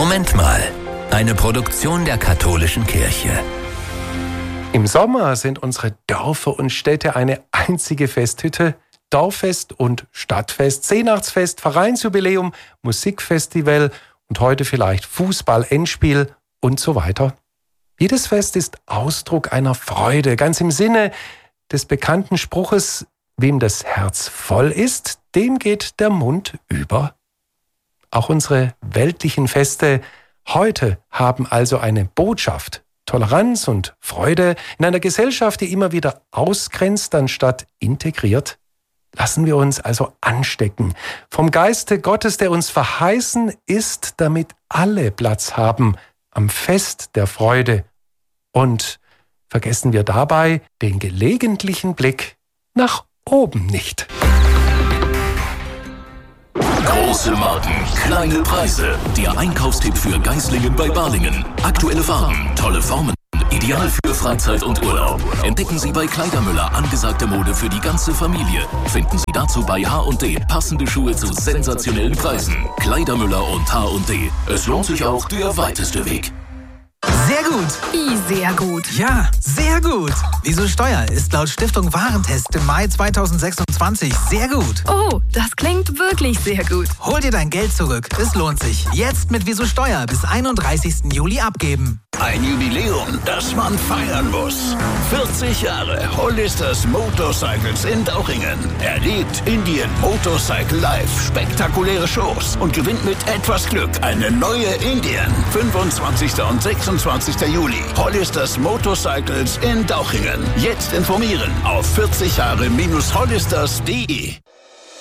Moment mal. Eine Produktion der katholischen Kirche. Im Sommer sind unsere Dörfer und Städte eine einzige Festhütte. Dorffest und Stadtfest, Seenachtsfest, Vereinsjubiläum, Musikfestival und heute vielleicht Fußball-Endspiel und so weiter. Jedes Fest ist Ausdruck einer Freude, ganz im Sinne des bekannten Spruches: Wem das Herz voll ist, dem geht der Mund über. Auch unsere weltlichen Feste heute haben also eine Botschaft. Toleranz und Freude in einer Gesellschaft, die immer wieder ausgrenzt, anstatt integriert. Lassen wir uns also anstecken vom Geiste Gottes, der uns verheißen ist, damit alle Platz haben am Fest der Freude. Und vergessen wir dabei den gelegentlichen Blick nach oben nicht. Große Marken, kleine Preise. Der Einkaufstipp für Geislingen bei Balingen. Aktuelle Farben, tolle Formen. Ideal für Freizeit und Urlaub. Entdecken Sie bei Kleidermüller angesagte Mode für die ganze Familie. Finden Sie dazu bei H&D passende Schuhe zu sensationellen Preisen. Kleidermüller und H&D. Es lohnt sich auch der weiteste Weg. Sehr gut. Wie sehr gut? Ja, sehr gut. Wieso Steuer ist laut Stiftung Warentest im Mai 2026 sehr gut. Oh, das klingt wirklich sehr gut. Hol dir dein Geld zurück. Es lohnt sich. Jetzt mit Wieso Steuer bis 31. Juli abgeben. Ein Jubiläum, das man feiern muss. 40 Jahre Hollisters Motorcycles in Dauchingen. Erlebt Indian Motorcycle Live, spektakuläre Shows und gewinnt mit etwas Glück eine neue Indian. 25. und 26. Juli. Hollisters Motorcycles in Dauchingen. Jetzt informieren auf 40jahre-hollisters.de.